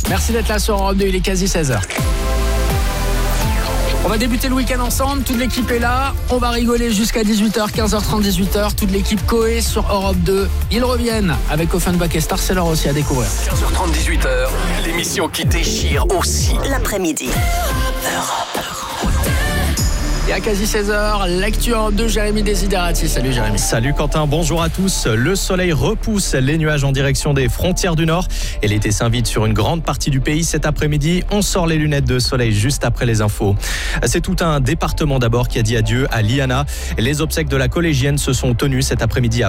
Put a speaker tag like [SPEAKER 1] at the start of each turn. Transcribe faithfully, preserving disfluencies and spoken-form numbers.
[SPEAKER 1] Merci d'être là sur Europe deux, il est quasi seize heures. On va débuter le week-end ensemble, toute l'équipe est là, on va rigoler jusqu'à dix-huit heures, quinze heures trente, dix-huit heures, toute l'équipe Coé sur Europe deux. Ils reviennent avec Offenbach et Star, c'est l'heure aussi à découvrir.
[SPEAKER 2] quinze heures trente, dix-huit heures, l'émission qui déchire aussi
[SPEAKER 3] l'après-midi.
[SPEAKER 1] Et à quasi seize heures, l'actu Europe deux, Jérémy Desiderati. Salut Jérémy.
[SPEAKER 4] Salut Quentin, bonjour à tous. Le soleil repousse les nuages en direction des frontières du Nord et l'été s'invite sur une grande partie du pays cet après-midi. On sort les lunettes de soleil juste après les infos. C'est tout un département d'abord qui a dit adieu à Liana. Les obsèques de la collégienne se sont tenues cet après-midi à